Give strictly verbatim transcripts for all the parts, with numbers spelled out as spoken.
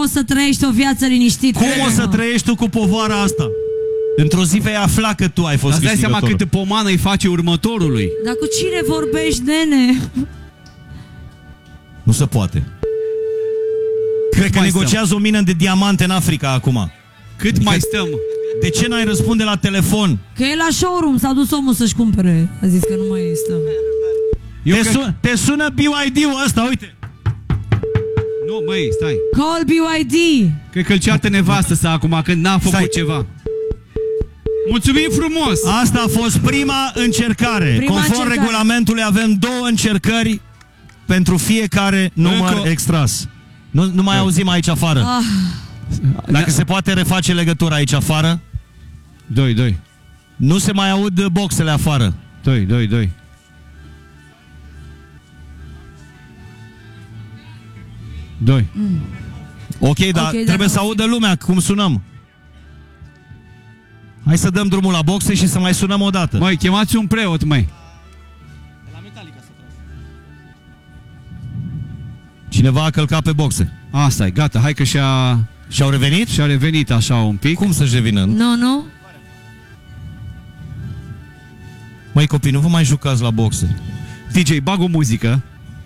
o să trăiești o viață liniștită. Cum o să trăiești tu cu povara asta? Într-o zi vei afla că tu ai fost câștigător. Îți dai seama câtă pomană îi face următorului. Dar cu cine vorbești, nene? Nu se poate. Cred că mai negociază stăm? o mină de diamante în Africa acum. Cât adică mai stăm? De ce n-ai răspunde la telefon? Că e la showroom, s-a dus omul să-și cumpere. A zis că nu mai stăm. Eu te, cred... sun, te sună B Y D-ul ăsta, uite. Nu, băi, stai. Call B Y D. Cred că îl ceartă nevastă sa acum când n-a făcut stai. ceva. Mulțumim frumos! Asta a fost prima încercare. Prima Conform încercare. regulamentului avem două încercări pentru fiecare număr Încă... extras. Nu, nu mai auzim aici afară. Ah. Dacă se poate reface legătura aici afară. Doi, doi. Nu se mai aud boxele afară. Doi, doi, doi. Doi. Mm. Ok, dar okay, trebuie da, să audă lumea cum sunăm. Hai să dăm drumul la boxe și să mai sunăm o dată. Măi, chemați un preot, măi. Cineva a călcat pe boxe. Asta e, gata, hai că și-a... Și-au revenit? Și-a revenit așa un pic. Cum să-și revină? Nu, nu. Măi copii, nu vă mai jucați la boxe. D J, bag o muzică.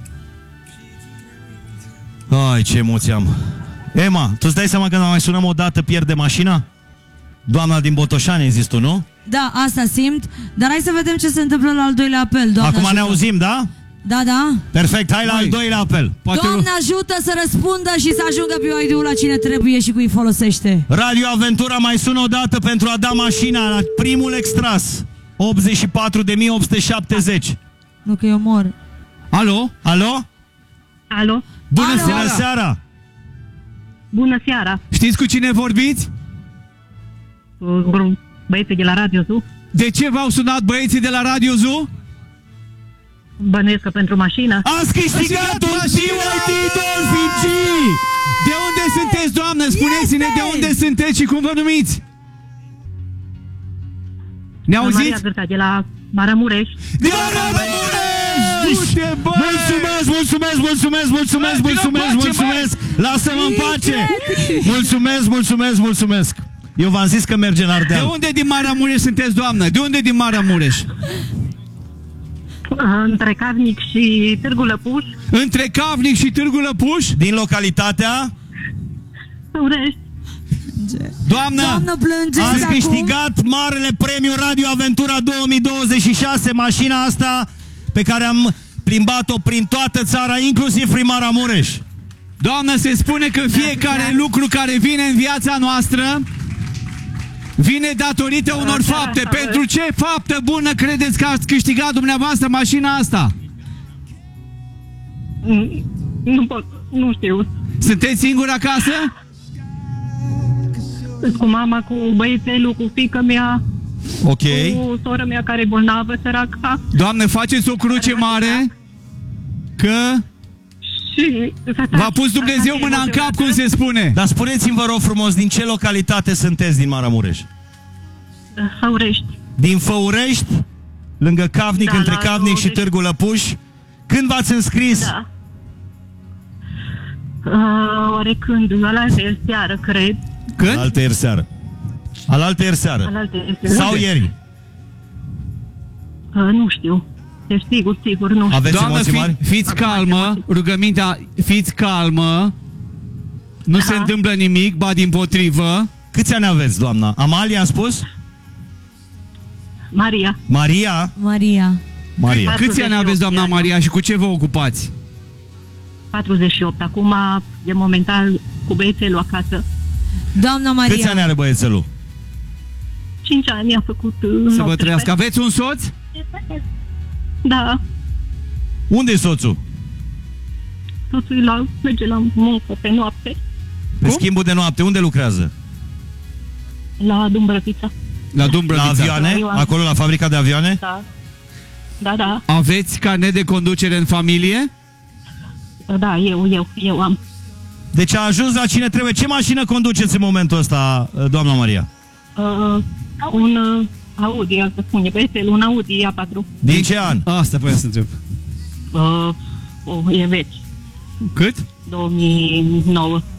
Ai, ce emoție am. Emma, tu îți dai seama că mai sunăm o dată pierde mașina? Doamna din Botoșani, zis tu, nu? Da, asta simt. Dar hai să vedem ce se întâmplă la al doilea apel. Doamne Acum ajută. ne auzim, da? Da, da. Perfect, hai la Hai. al doilea apel. Poate Doamne ajută să răspundă și să ajungă B Y D-ul la cine trebuie și cui folosește. Radio Aventura mai sună o dată pentru a da mașina la primul extras. optzeci și patru de mii opt sute șaptezeci. Nu că eu mor. Alo? Alo? Alo? Bună Alo? seara! Bună seara! Bună seara! Știți cu cine vorbiți? Băieții de la Radio Zoo? De ce v-au sunat băieții de la Radio Zoo? Bănuiesc că pentru mașină. Ați câștigat un B Y D Dolphin G! De unde sunteți, doamnă? Spuneți-ne de unde sunteți și cum vă numiți? Ne Maria auziți? Gârta de la Maramureș. De la Maramureș! Du-te, băi! Mulțumesc, mulțumesc, mulțumesc, mulțumesc, mulțumesc, mulțumesc! Lasă-mă în pace! Mulțumesc, mulțumesc, mulțumesc! Eu v-am zis că merge în De Ardeal. unde din Maramureș sunteți, doamnă? De unde din Maramureș? Între Carnic și Târgu Lăpuș. Între Cavnic și Târgu Lăpuș? Din localitatea? Urești. Doamnă! Doamnă, plângeți Ați acum? câștigat marele premiu Radio Aventura două mii douăzeci și șase, mașina asta pe care am plimbat-o prin toată țara, inclusiv prin Maramureș. Doamnă, se spune că fiecare lucru care vine în viața noastră vine datorită unor fapte. Pentru ce faptă bună credeți că ați câștigat dumneavoastră mașina asta? Nu pot, nu știu. Sunteți singuri acasă? Sunt cu mama, cu băiețelul, cu fiica mea, Ok. cu sora mea care e bolnavă, săraca. Doamne, faceți o cruce mare că Și v-a pus Dumnezeu mâna în cap, cum se spune. Dar spuneți-mi, vă rog frumos, din ce localitate sunteți din Maramureș? Făurești. Din Făurești, lângă Cavnic, Da, între la Cavnic și douăzeci. Târgu Lăpuș. Când v-ați înscris? Da. Uh, oarecând, alaltă seară, cred. Când? Alaltă ieri seară. Alaltă ieri seară. Alaltă seară. Sau ieri? Uh, nu știu. Deci sigur, sigur, nu știu. Aveți Doamnă, emoții mari? fi, fiți calmă, rugămintea, fiți calmă. Nu se întâmplă nimic, ba dimpotrivă. Câți ani aveți, doamna? Amalia a spus? Maria. Maria? Maria. Maria. Câți ani aveți, doamna ani. Maria, și cu ce vă ocupați? patruzeci și opt. Acum e momentan cu băiețelul acasă. Doamna Maria. Câți ani are băiețelul? cinci ani a făcut. Să vă trăiască. Aveți un soț? Da. Unde e soțul? Soțul la, merge la muncă pe noapte. Pe schimbul de noapte. Unde lucrează? La Dumbrăvița. La Dumbrăvița. La avioane? Acolo, la fabrica de avioane? Da. Da, da. Aveți carnet de conducere în familie? Da, eu, eu, eu am. Deci a ajuns la cine trebuie. Ce mașină conduceți în momentul ăsta, doamna Maria? Uh, un uh, Audi, să spune, băiețel, un Audi A patru. Din ce an? Asta păi să întreb. Uh, oh, e vechi. Cât? două mii nouă.